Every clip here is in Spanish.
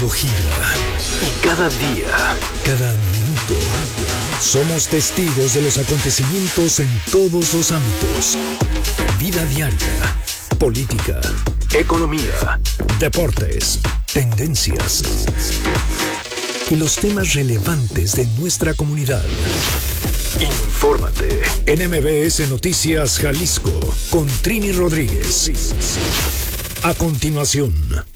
mundo gira y cada día, cada minuto, somos testigos de los acontecimientos en todos los ámbitos. Vida diaria, política, economía, deportes, tendencias y los temas relevantes de nuestra comunidad. Infórmate en MBS Noticias Jalisco con Trini Rodríguez. A continuación.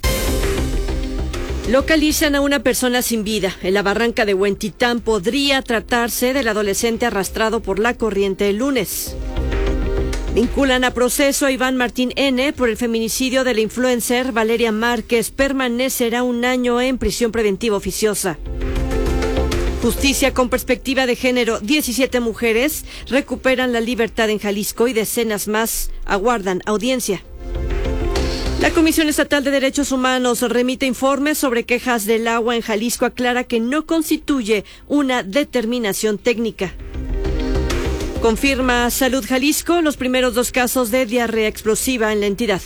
Localizan a una persona sin vida. En la barranca de Huentitán podría tratarse del adolescente arrastrado por la corriente el lunes. Vinculan a proceso a Iván Martín N. por el feminicidio de la influencer Valeria Márquez. Permanecerá 1 año en prisión preventiva oficiosa. Justicia con perspectiva de género. 17 mujeres recuperan la libertad en Jalisco y decenas más aguardan audiencia. La Comisión Estatal de Derechos Humanos remite informes sobre quejas del agua en Jalisco. Aclara que no constituye una determinación técnica. Confirma Salud Jalisco los primeros 2 casos de diarrea explosiva en la entidad.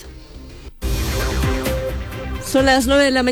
Son las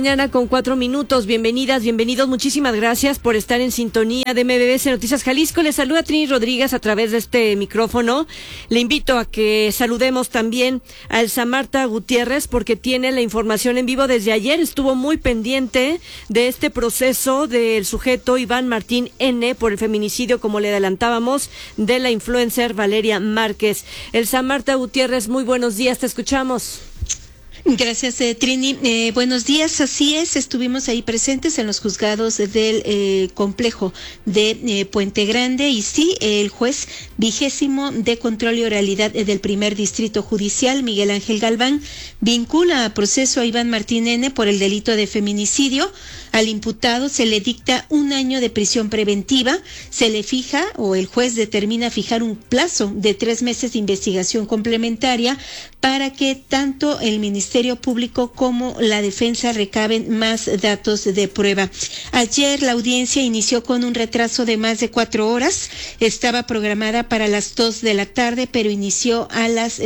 9:04 a.m. Bienvenidas, bienvenidos. Muchísimas gracias por estar en sintonía de MBS Noticias Jalisco. Les saluda Trini Rodríguez a través de este micrófono. Le invito a que saludemos también a Elsa Marta Gutiérrez porque tiene la información en vivo desde ayer. Estuvo muy pendiente de este proceso del sujeto Iván Martín N. por el feminicidio, como le adelantábamos, de la influencer Valeria Márquez. Elsa Marta Gutiérrez, muy buenos días, te escuchamos. Gracias, Trini. Buenos días. Así es, estuvimos ahí presentes en los juzgados del complejo de Puente Grande y sí, el juez 20º de control y oralidad del primer distrito judicial, Miguel Ángel Galván, vincula a proceso a Iván Martín N. por el delito de feminicidio. Al imputado se le dicta 1 año de prisión preventiva, se le fija o el juez determina fijar un plazo de 3 meses de investigación complementaria para que tanto el Ministerio Público como la defensa recaben más datos de prueba. Ayer la audiencia inició con un retraso de más de 4 horas, estaba programada para las 2 de la tarde, pero inició a las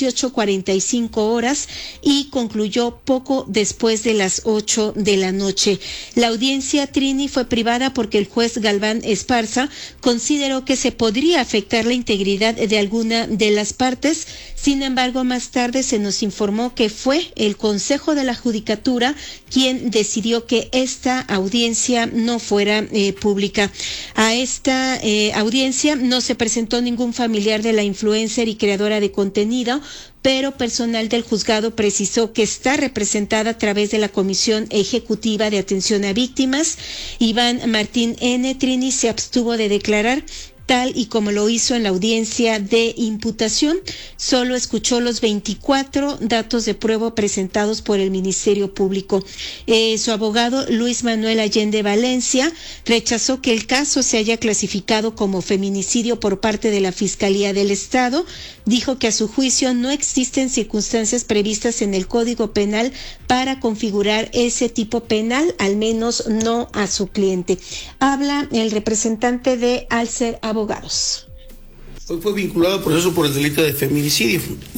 18:45 horas y concluyó poco después de las 8 de la noche. La audiencia, Trini, fue privada porque el juez Galván Esparza consideró que se podría afectar la integridad de alguna de las partes. Sin embargo, más tarde se nos informó que fue el Consejo de la Judicatura quien decidió que esta audiencia no fuera pública. A esta audiencia no se presentó ningún familiar de la influencer y creadora de contenido, pero personal del juzgado precisó que está representada a través de la Comisión Ejecutiva de Atención a Víctimas. Iván Martín N. Trini se abstuvo de declarar, tal y como lo hizo en la audiencia de imputación. Solo escuchó los 24 datos de prueba presentados por el Ministerio Público. Su abogado, Luis Manuel Allende Valencia, rechazó que el caso se haya clasificado como feminicidio por parte de la Fiscalía del Estado. Dijo que a su juicio no existen circunstancias previstas en el Código Penal para configurar ese tipo penal, al menos no a su cliente. Habla el representante de Alcer Abogados. Hoy fue vinculado al proceso por el delito de feminicidio.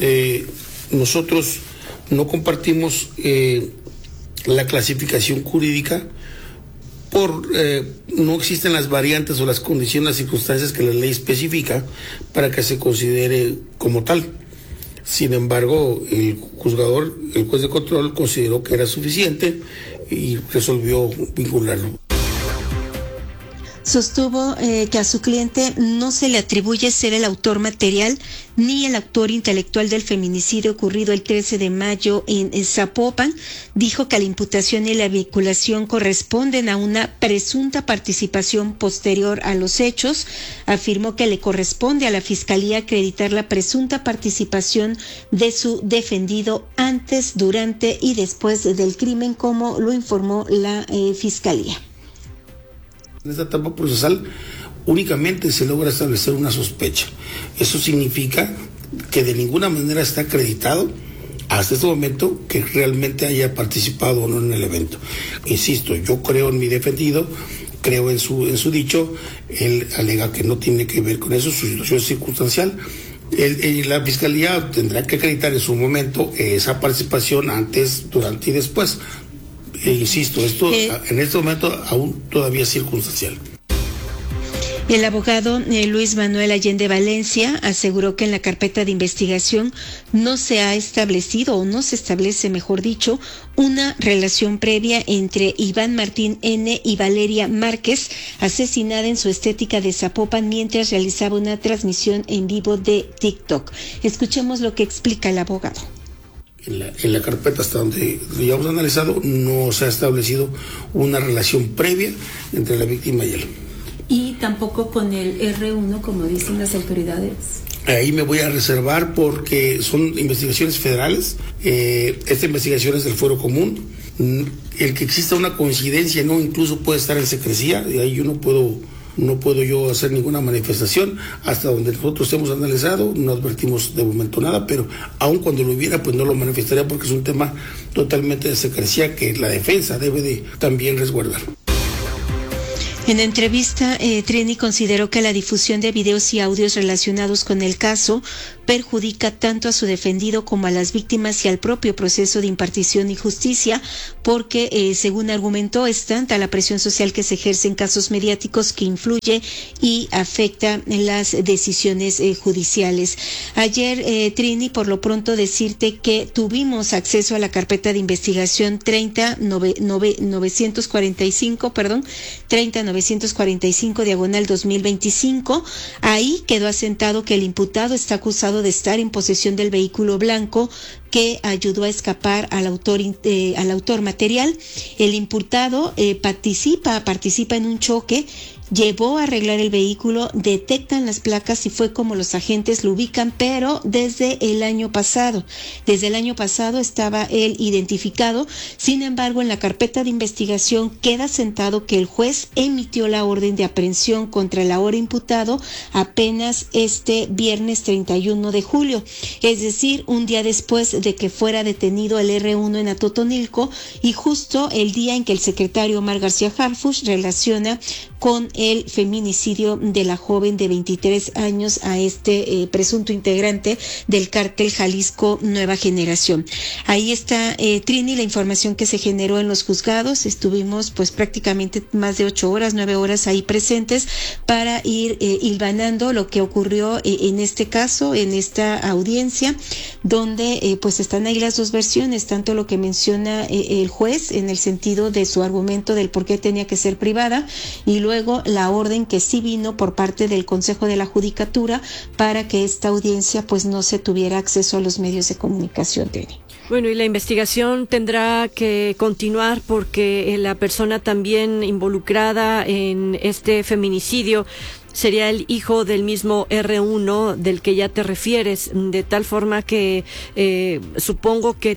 Nosotros no compartimos la clasificación jurídica no existen las variantes o las condiciones, las circunstancias que la ley especifica para que se considere como tal. Sin embargo, el juez de control consideró que era suficiente y resolvió vincularlo. Sostuvo que a su cliente no se le atribuye ser el autor material ni el autor intelectual del feminicidio ocurrido el 13 de mayo en Zapopan. Dijo que la imputación y la vinculación corresponden a una presunta participación posterior a los hechos. Afirmó que le corresponde a la Fiscalía acreditar la presunta participación de su defendido antes, durante y después del crimen, como lo informó la Fiscalía. En esta etapa procesal únicamente se logra establecer una sospecha. Eso significa que de ninguna manera está acreditado hasta este momento que realmente haya participado o no en el evento. Insisto, yo creo en mi defendido, creo en su dicho. Él alega que no tiene que ver con eso, su situación es circunstancial. La Fiscalía tendrá que acreditar en su momento esa participación antes, durante y después. insisto, esto en este momento aún todavía es circunstancial. El abogado Luis Manuel Allende Valencia aseguró que en la carpeta de investigación no se ha establecido, o no se establece, mejor dicho, una relación previa entre Iván Martín N. y Valeria Márquez, asesinada en su estética de Zapopan mientras realizaba una transmisión en vivo de TikTok. Escuchemos lo que explica el abogado. En la carpeta, hasta donde ya hemos analizado, no se ha establecido una relación previa entre la víctima y él. Y tampoco con el R1, como dicen las autoridades. Ahí me voy a reservar porque son investigaciones federales. Esta investigación es del fuero común. El que exista una coincidencia, no, incluso puede estar en secrecía. Y ahí yo no puedo yo hacer ninguna manifestación. Hasta donde nosotros hemos analizado, no advertimos de momento nada, pero aun cuando lo hubiera, pues no lo manifestaría porque es un tema totalmente de secrecía que la defensa debe de también resguardar. En entrevista, Trini consideró que la difusión de videos y audios relacionados con el caso perjudica tanto a su defendido como a las víctimas y al propio proceso de impartición y justicia, porque, según argumentó, es tanta la presión social que se ejerce en casos mediáticos que influye y afecta en las decisiones judiciales. Ayer, Trini, por lo pronto decirte que tuvimos acceso a la carpeta de investigación 30-945/2025. Ahí quedó asentado que el imputado está acusado de estar en posesión del vehículo blanco que ayudó a escapar al autor material. El imputado participa en un choque, llevó a arreglar el vehículo, detectan las placas y fue como los agentes lo ubican, pero desde el año pasado estaba él identificado. Sin embargo, en la carpeta de investigación queda sentado que el juez emitió la orden de aprehensión contra el ahora imputado apenas este viernes 31 de julio, es decir, un día después de que fuera detenido el R1 en Atotonilco y justo el día en que el secretario Omar García Harfuch relaciona con el feminicidio de la joven de 23 años a este presunto integrante del cártel Jalisco Nueva Generación. Ahí está, Trini, la información que se generó en los juzgados. Estuvimos pues prácticamente más de 9 horas ahí presentes para ir hilvanando lo que ocurrió en este caso, en esta audiencia, donde pues están ahí las dos versiones, tanto lo que menciona el juez en el sentido de su argumento del por qué tenía que ser privada, y luego la orden que sí vino por parte del Consejo de la Judicatura para que esta audiencia pues no se tuviera acceso a los medios de comunicación. Bueno, y la investigación tendrá que continuar porque la persona también involucrada en este feminicidio sería el hijo del mismo R1 del que ya te refieres, de tal forma que supongo que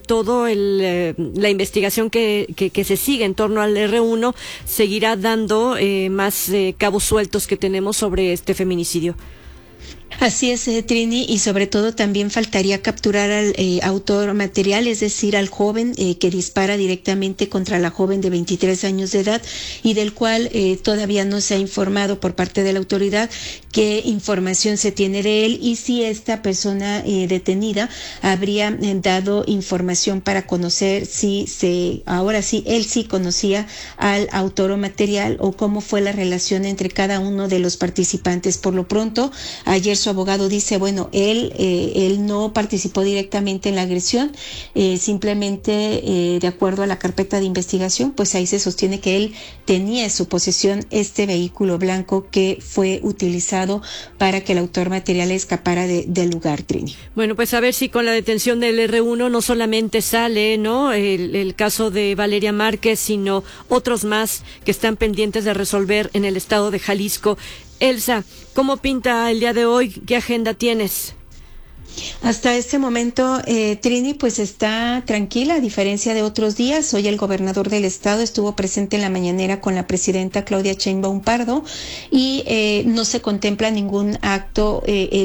la investigación que se sigue en torno al R1 seguirá dando más cabos sueltos que tenemos sobre este feminicidio. Así es, Trini, y sobre todo también faltaría capturar al autor material, es decir, al joven que dispara directamente contra la joven de 23 años de edad y del cual todavía no se ha informado por parte de la autoridad qué información se tiene de él y si esta persona detenida habría dado información para conocer ahora sí, él sí conocía al autor material o cómo fue la relación entre cada uno de los participantes. Por lo pronto, ayer su abogado dice, bueno, él no participó directamente en la agresión, simplemente de acuerdo a la carpeta de investigación, pues ahí se sostiene que él tenía en su posesión este vehículo blanco que fue utilizado para que el autor material escapara del lugar, Trini. Bueno, pues a ver si con la detención del R1 no solamente sale, ¿no?, el caso de Valeria Márquez, sino otros más que están pendientes de resolver en el estado de Jalisco. Elsa, ¿cómo pinta el día de hoy? ¿Qué agenda tienes? Hasta este momento, Trini, pues está tranquila, a diferencia de otros días. Hoy el gobernador del estado estuvo presente en la mañanera con la presidenta Claudia Sheinbaum Pardo y no se contempla ningún acto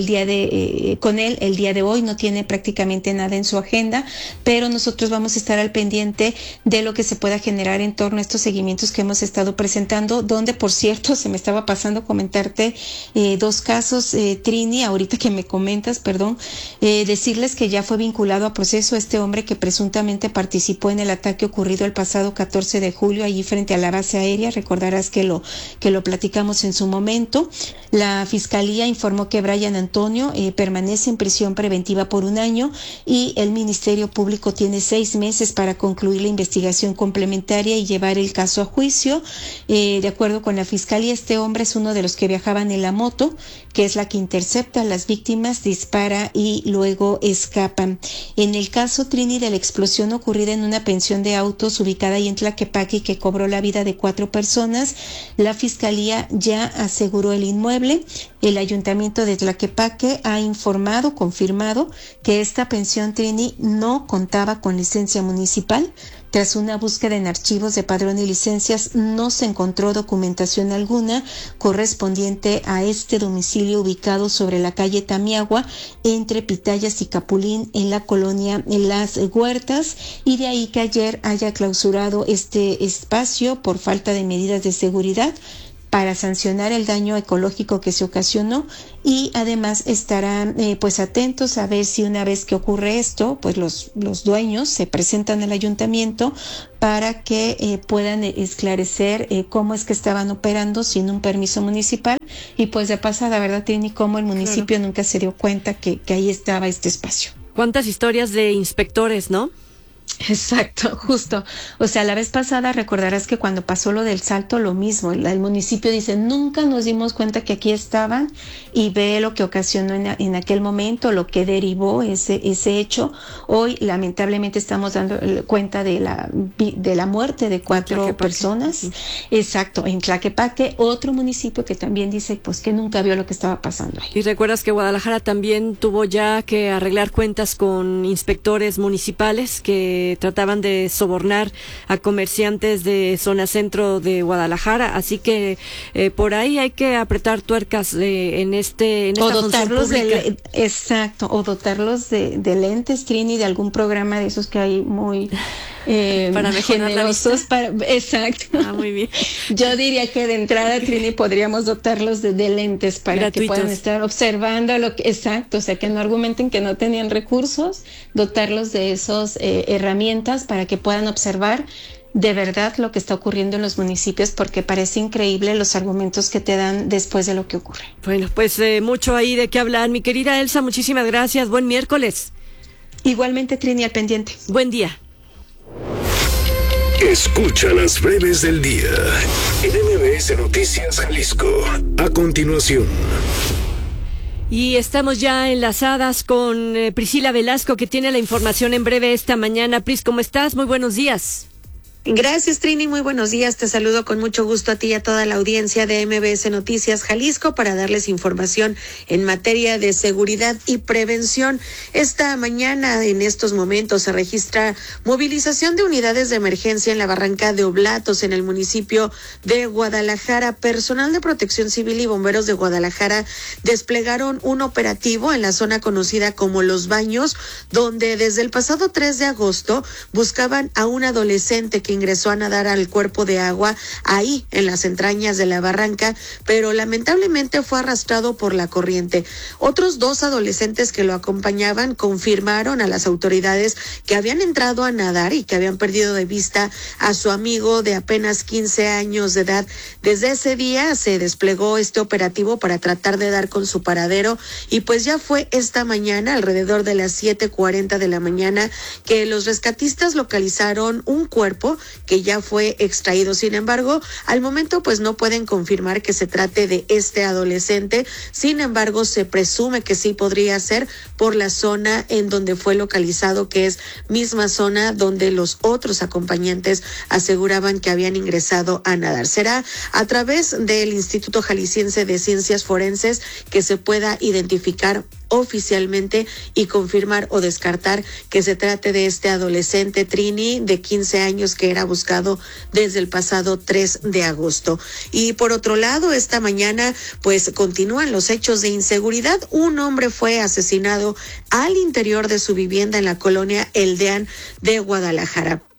con él el día de hoy. No tiene prácticamente nada en su agenda, pero nosotros vamos a estar al pendiente de lo que se pueda generar en torno a estos seguimientos que hemos estado presentando, donde, por cierto, se me estaba pasando comentarte dos casos, Trini, ahorita que me comentas, perdón, Decirles que ya fue vinculado a proceso este hombre que presuntamente participó en el ataque ocurrido el pasado 14 de julio allí frente a la base aérea. Recordarás que lo platicamos en su momento. La Fiscalía informó que Brian Antonio permanece en prisión preventiva por 1 año y el Ministerio Público tiene 6 meses para concluir la investigación complementaria y llevar el caso a juicio. De acuerdo con la Fiscalía, este hombre es uno de los que viajaban en la moto, que es la que intercepta a las víctimas, dispara y luego escapan. En el caso, Trini, de la explosión ocurrida en una pensión de autos ubicada ahí en Tlaquepaque y que cobró la vida de 4 personas, la Fiscalía ya aseguró el inmueble. El Ayuntamiento de Tlaquepaque ha confirmado que esta pensión, Trini, no contaba con licencia municipal. Tras una búsqueda en archivos de padrón y licencias, no se encontró documentación alguna correspondiente a este domicilio ubicado sobre la calle Tamiagua, entre Pitayas y Capulín, en la colonia Las Huertas, y de ahí que ayer haya clausurado este espacio por falta de medidas de seguridad para sancionar el daño ecológico que se ocasionó, y además estarán pues atentos a ver si una vez que ocurre esto, pues los dueños se presentan al ayuntamiento para que puedan esclarecer cómo es que estaban operando sin un permiso municipal, y pues de pasada, ¿verdad, Trini? Cómo el municipio nunca se dio cuenta que ahí estaba este espacio. ¿Cuántas historias de inspectores, no? Exacto, justo. O sea, la vez pasada recordarás que cuando pasó lo del Salto, lo mismo. El municipio dice, nunca nos dimos cuenta que aquí estaban, y ve lo que ocasionó en aquel momento, lo que derivó ese hecho. Hoy, lamentablemente, estamos dando cuenta de la muerte de 4 personas. Sí. Exacto, en Tlaquepaque, otro municipio que también dice pues que nunca vio lo que estaba pasando ahí. Y recuerdas que Guadalajara también tuvo ya que arreglar cuentas con inspectores municipales que trataban de sobornar a comerciantes de zona centro de Guadalajara, así que por ahí hay que apretar tuercas en esta función pública. Exacto, o dotarlos de lentes, Trini, de algún programa de esos que hay muy para mejorar generosos la vista. Exacto. Muy bien. Yo diría que de entrada, Trini, podríamos dotarlos de lentes para gratuitos, que puedan estar observando exacto, o sea, que no argumenten que no tenían recursos, dotarlos de esos herramientas para que puedan observar de verdad lo que está ocurriendo en los municipios, porque parece increíble los argumentos que te dan después de lo que ocurre. Bueno, pues mucho ahí de qué hablar. Mi querida Elsa, muchísimas gracias. Buen miércoles. Igualmente, Trini, al pendiente. Buen día. Escucha las breves del día en MBS Noticias Jalisco. A continuación. Y estamos ya enlazadas con Priscila Velasco, que tiene la información en breve esta mañana. Pris, ¿cómo estás? Muy buenos días. Gracias, Trini. Muy buenos días. Te saludo con mucho gusto a ti y a toda la audiencia de MBS Noticias Jalisco para darles información en materia de seguridad y prevención. Esta mañana, en estos momentos, se registra movilización de unidades de emergencia en la barranca de Oblatos, en el municipio de Guadalajara. Personal de Protección Civil y bomberos de Guadalajara desplegaron un operativo en la zona conocida como Los Baños, donde desde el pasado 3 de agosto buscaban a un adolescente que ingresó a nadar al cuerpo de agua ahí en las entrañas de la barranca, pero lamentablemente fue arrastrado por la corriente. Otros 2 adolescentes que lo acompañaban confirmaron a las autoridades que habían entrado a nadar y que habían perdido de vista a su amigo de apenas 15 años de edad. Desde ese día se desplegó este operativo para tratar de dar con su paradero, y pues ya fue esta mañana, alrededor de las 7:40 de la mañana, que los rescatistas localizaron un cuerpo que ya fue extraído. Sin embargo, al momento pues no pueden confirmar que se trate de este adolescente. Sin embargo, se presume que sí podría ser por la zona en donde fue localizado, que es misma zona donde los otros acompañantes aseguraban que habían ingresado a nadar. Será a través del Instituto Jalisciense de Ciencias Forenses que se pueda identificar oficialmente y confirmar o descartar que se trate de este adolescente, Trini, de 15 años, que era buscado desde el pasado 3 de agosto. Y por otro lado, esta mañana pues continúan los hechos de inseguridad. Un hombre fue asesinado al interior de su vivienda en la colonia El Deán de Guadalajara.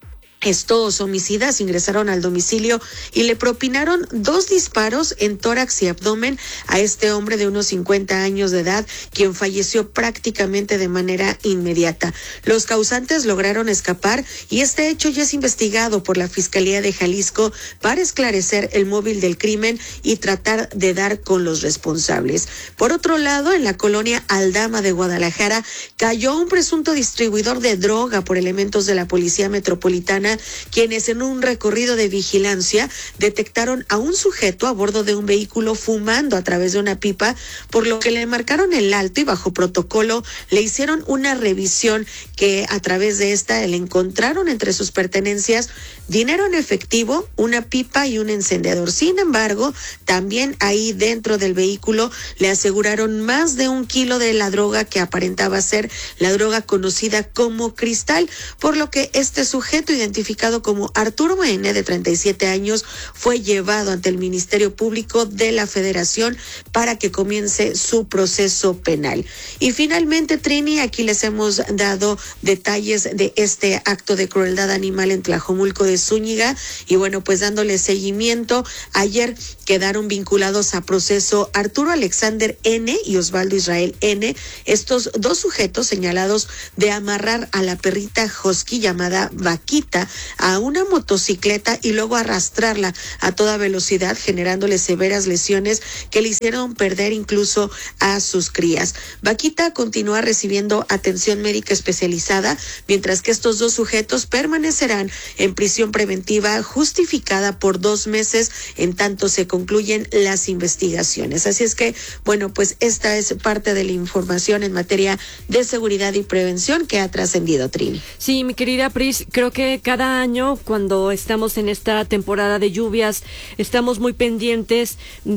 Estos homicidas ingresaron al domicilio y le propinaron 2 disparos en tórax y abdomen a este hombre de unos 50 años de edad, quien falleció prácticamente de manera inmediata. Los causantes lograron escapar y este hecho ya es investigado por la Fiscalía de Jalisco para esclarecer el móvil del crimen y tratar de dar con los responsables. Por otro lado, en la colonia Aldama de Guadalajara, cayó un presunto distribuidor de droga por elementos de la Policía Metropolitana, quienes en un recorrido de vigilancia detectaron a un sujeto a bordo de un vehículo fumando a través de una pipa, por lo que le marcaron el alto y bajo protocolo le hicieron una revisión que a través de esta le encontraron entre sus pertenencias dinero en efectivo, una pipa y un encendedor. Sin embargo, también ahí dentro del vehículo le aseguraron más de 1 kilo de la droga que aparentaba ser la droga conocida como cristal, por lo que este sujeto, identificado como Arturo N., de 37 años, fue llevado ante el Ministerio Público de la Federación para que comience su proceso penal. Y finalmente, Trini, aquí les hemos dado detalles de este acto de crueldad animal en Tlajomulco de Zúñiga y bueno, pues dándole seguimiento, ayer quedaron vinculados a proceso Arturo Alexander N. y Osvaldo Israel N., estos 2 sujetos señalados de amarrar a la perrita husky llamada Vaquita a una motocicleta y luego arrastrarla a toda velocidad, generándole severas lesiones que le hicieron perder incluso a sus crías. Vaquita continúa recibiendo atención médica especializada, mientras que estos 2 sujetos permanecerán en prisión preventiva justificada por 2 meses en tanto se concluyen las investigaciones. Así es que, bueno, pues esta es parte de la información en materia de seguridad y prevención que ha trascendido, Trini. Sí, mi querida Pris, creo que cada año cuando estamos en esta temporada de lluvias estamos muy pendientes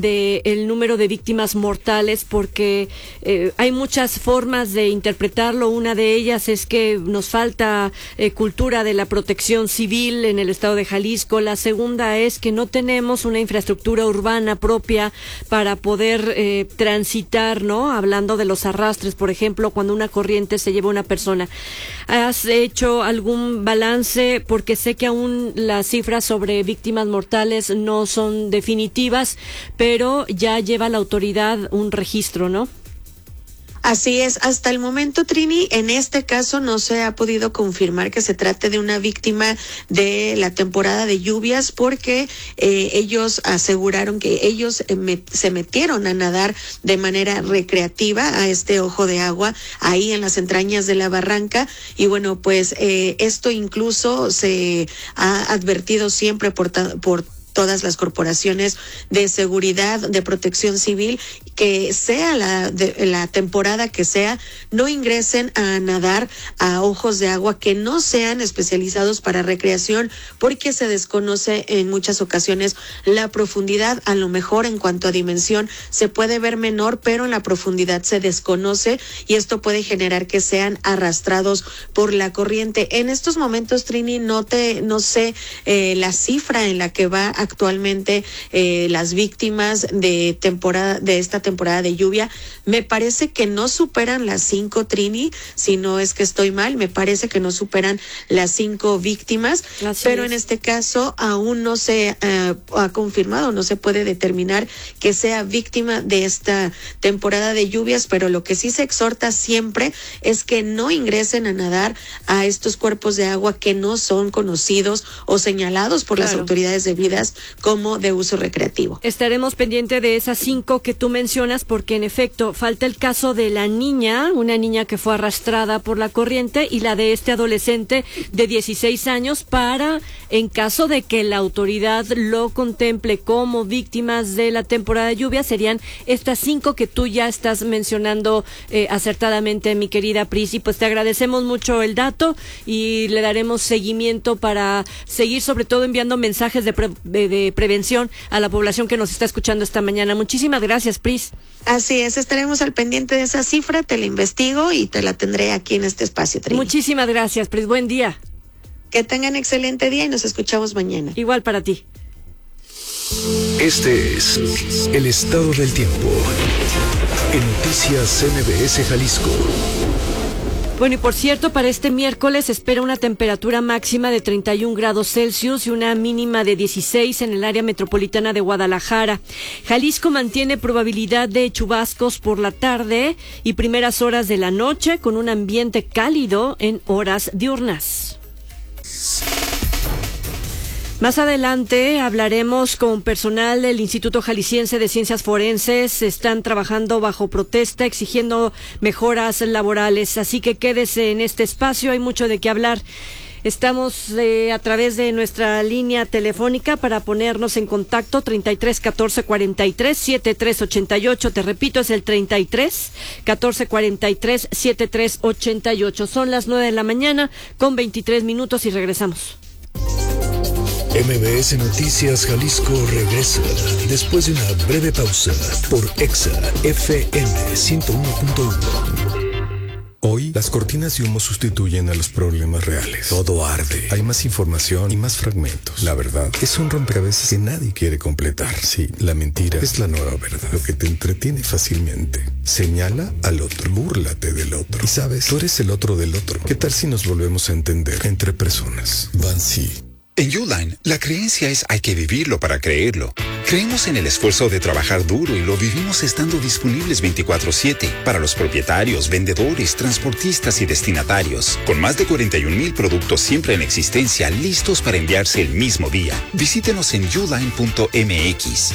del número de víctimas mortales porque hay muchas formas de interpretarlo. Una de ellas es que nos falta cultura de la protección civil en el estado de Jalisco. La segunda es que no tenemos una infraestructura urbana propia para poder transitar, ¿no? Hablando de los arrastres, por ejemplo, cuando una corriente se lleva a una persona. ¿Has hecho algún balance? Porque sé que aún las cifras sobre víctimas mortales no son definitivas, pero ya lleva la autoridad un registro, ¿no? Así es, hasta el momento, Trini, en este caso no se ha podido confirmar que se trate de una víctima de la temporada de lluvias porque ellos aseguraron que ellos se metieron a nadar de manera recreativa a este ojo de agua ahí en las entrañas de la barranca y bueno, pues esto incluso se ha advertido siempre por todas las corporaciones de seguridad, de protección civil, que sea la temporada que sea, no ingresen a nadar a ojos de agua que no sean especializados para recreación, porque se desconoce en muchas ocasiones la profundidad. A lo mejor en cuanto a dimensión se puede ver menor, pero en la profundidad se desconoce y esto puede generar que sean arrastrados por la corriente. En estos momentos, Trini, no sé la cifra en la que va actualmente las víctimas de esta temporada de lluvia. Me parece que no superan las 5, Trini, si no es que estoy mal, me parece que no superan las 5 víctimas, pero en este caso aún no se ha confirmado, no se puede determinar que sea víctima de esta temporada de lluvias, pero lo que sí se exhorta siempre es que no ingresen a nadar a estos cuerpos de agua que no son conocidos o señalados por las autoridades debidas como de uso recreativo. Estaremos pendientes de esas 5 que tú mencionas porque en efecto falta el caso de la niña, una niña que fue arrastrada por la corriente y la de este adolescente de 16 años para, en caso de que la autoridad lo contemple como víctimas de la temporada de lluvia, serían estas 5 que tú ya estás mencionando acertadamente, mi querida Pris, y pues te agradecemos mucho el dato y le daremos seguimiento para seguir sobre todo enviando mensajes de prevención a la población que nos está escuchando esta mañana. Muchísimas gracias, Pris. Así es, estaremos al pendiente de esa cifra, te la investigo y te la tendré aquí en este espacio, Trini. Muchísimas gracias, Pris. Buen día. Que tengan excelente día y nos escuchamos mañana. Igual para ti. Este es el estado del tiempo en Noticias MBS Jalisco. Bueno, y por cierto, para este miércoles se espera una temperatura máxima de 31 grados Celsius y una mínima de 16 en el área metropolitana de Guadalajara. Jalisco mantiene probabilidad de chubascos por la tarde y primeras horas de la noche, con un ambiente cálido en horas diurnas. Más adelante hablaremos con personal del Instituto Jalisciense de Ciencias Forenses. Están trabajando bajo protesta, exigiendo mejoras laborales. Así que quédese en este espacio, hay mucho de qué hablar. Estamos a través de nuestra línea telefónica para ponernos en contacto, 33 14 43 73 88. Te repito, es el 33 14 43 73 88. Son las 9 de la mañana con 23 minutos y regresamos. MBS Noticias Jalisco regresa después de una breve pausa por Exa FM 101.1. Hoy, las cortinas de humo sustituyen a los problemas reales. Todo arde. Hay más información y más fragmentos. La verdad es un rompecabezas que nadie quiere completar. Sí, la mentira es la nueva verdad. Lo que te entretiene fácilmente. Señala al otro. Búrlate del otro. Y sabes, tú eres el otro del otro. ¿Qué tal si nos volvemos a entender entre personas? Bansi. En Uline, la creencia es hay que vivirlo para creerlo. Creemos en el esfuerzo de trabajar duro y lo vivimos estando disponibles 24/7 para los propietarios, vendedores, transportistas y destinatarios. Con más de 41,000 productos siempre en existencia, listos para enviarse el mismo día. Visítenos en uline.mx,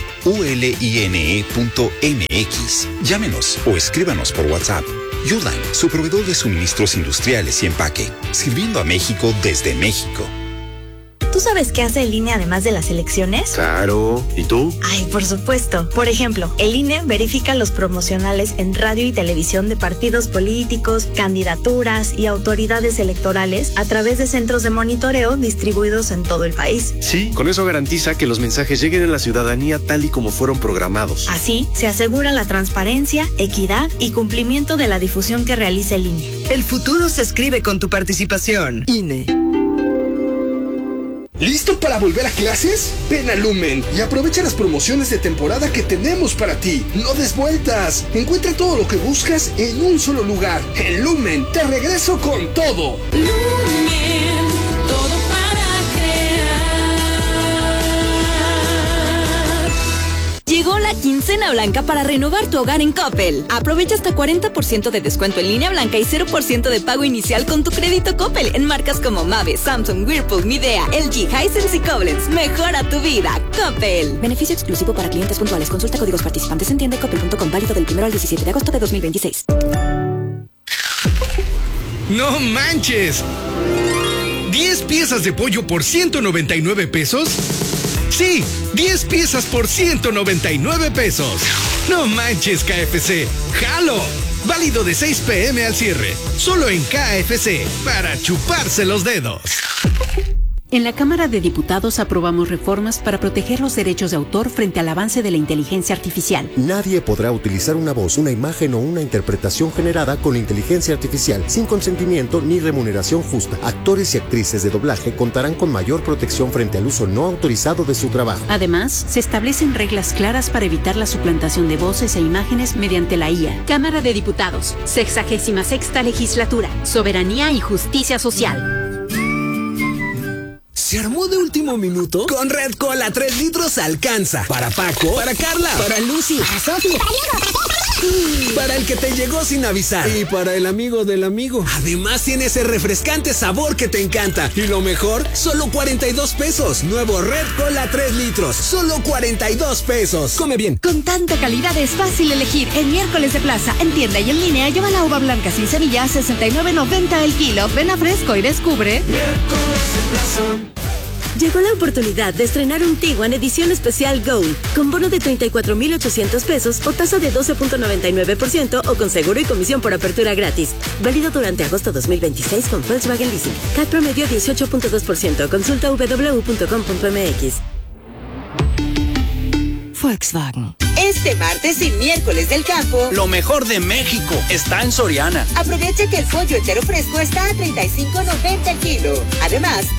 uline.mx. Llámenos o escríbanos por WhatsApp. Uline, su proveedor de suministros industriales y empaque, sirviendo a México desde México. ¿Tú sabes qué hace el INE además de las elecciones? Claro. ¿Y tú? Ay, por supuesto. Por ejemplo, el INE verifica los promocionales en radio y televisión de partidos políticos, candidaturas y autoridades electorales a través de centros de monitoreo distribuidos en todo el país. Sí, con eso garantiza que los mensajes lleguen a la ciudadanía tal y como fueron programados. Así, se asegura la transparencia, equidad y cumplimiento de la difusión que realiza el INE. El futuro se escribe con tu participación. INE. ¿Listo para volver a clases? Ven a Lumen y aprovecha las promociones de temporada que tenemos para ti. No des vueltas. Encuentra todo lo que buscas en un solo lugar. En Lumen, te regreso con todo. Lumen, todo para crear. Llegó la quincena blanca para renovar tu hogar en Coppel. Aprovecha hasta 40% de descuento en línea blanca y 0% de pago inicial con tu crédito Coppel en marcas como Mave, Samsung, Whirlpool, Midea, LG, Hisense y Koblenz. Mejora tu vida, Coppel. Beneficio exclusivo para clientes puntuales. Consulta códigos participantes en tienda.coppel.com, válido del 1 al 17 de agosto de 2026. ¡No manches! ¿10 piezas de pollo por 199 pesos? Sí, 10 piezas por 199 pesos. No manches, KFC. ¡Jalo! Válido de 6 p.m. al cierre. Solo en KFC, para chuparse los dedos. En la Cámara de Diputados aprobamos reformas para proteger los derechos de autor frente al avance de la inteligencia artificial. Nadie podrá utilizar una voz, una imagen o una interpretación generada con la inteligencia artificial sin consentimiento ni remuneración justa. Actores y actrices de doblaje contarán con mayor protección frente al uso no autorizado de su trabajo. Además, se establecen reglas claras para evitar la suplantación de voces e imágenes mediante la IA. Cámara de Diputados, 66ª Legislatura, Soberanía y Justicia Social. ¿Se armó de último minuto? Con Red Cola 3 litros alcanza. Para Paco, para Carla, para Lucy, para Sofi, para el que te llegó sin avisar y para el amigo del amigo. Además tiene ese refrescante sabor que te encanta. Y lo mejor, solo 42 pesos. Nuevo Red Cola 3 litros, solo 42 pesos. Come bien. Con tanta calidad es fácil elegir. En miércoles de plaza, en tienda y en línea, lleva la uva blanca sin semilla a $69.90 el kilo. Ven a Fresco y descubre. Miércoles de plaza. Llegó la oportunidad de estrenar un Tiguan edición especial Gold, con bono de 34,800 pesos o tasa de 12.99% o con seguro y comisión por apertura gratis. Válido durante agosto 2026 con Volkswagen Leasing. CAT promedio 18.2%. Consulta www.com.mx. Volkswagen. Este martes y miércoles del campo, lo mejor de México está en Soriana. Aprovecha que el pollo entero fresco está a $35.90 el kilo. Además,